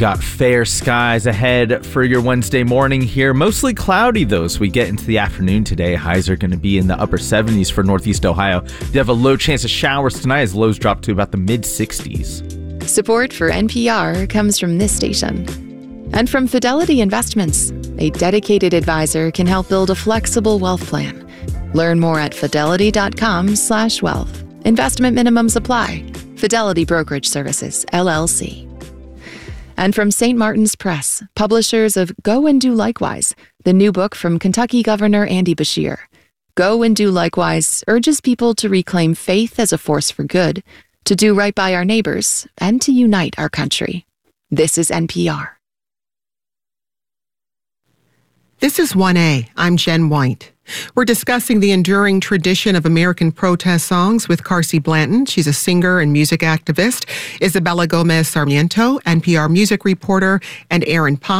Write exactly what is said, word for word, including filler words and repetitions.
got fair skies ahead for your Wednesday morning here. Mostly cloudy, though, as we get into the afternoon today. Highs are going to be in the upper seventies for Northeast Ohio. You have a low chance of showers tonight as lows drop to about the mid sixties. Support for N P R comes from this station. And from Fidelity Investments, a dedicated advisor can help build a flexible wealth plan. Learn more at fidelity.com slash wealth. Investment minimums apply. Fidelity Brokerage Services, L L C. And from Saint Martin's Press, publishers of Go and Do Likewise, the new book from Kentucky Governor Andy Beshear. Go and Do Likewise urges people to reclaim faith as a force for good, to do right by our neighbors, and to unite our country. This is N P R. This is one A. I'm Jen White. We're discussing the enduring tradition of American protest songs with Carsie Blanton. She's a singer and music activist. Isabella Gomez Sarmiento, N P R music reporter, and Aaron Pop.